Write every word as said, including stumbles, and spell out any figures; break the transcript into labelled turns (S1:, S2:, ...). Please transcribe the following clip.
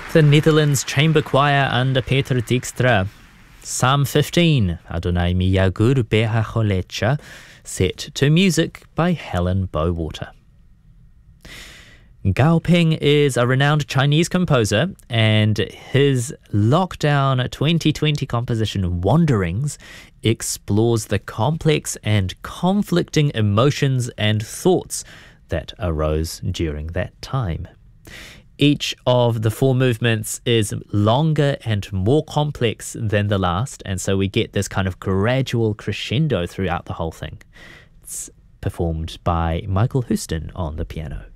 S1: The Netherlands Chamber Choir under Peter Dijkstra. Psalm fifteen, Adonai mi yagur beha cholecha, set to music by Helen Bowater. Gao Ping is a renowned Chinese composer, and his Lockdown twenty twenty composition Wanderings explores the complex and conflicting emotions and thoughts that arose during that time. Each of the four movements is longer and more complex than the last, and so we get this kind of gradual crescendo throughout the whole thing. It's performed by Michael Houston on the piano.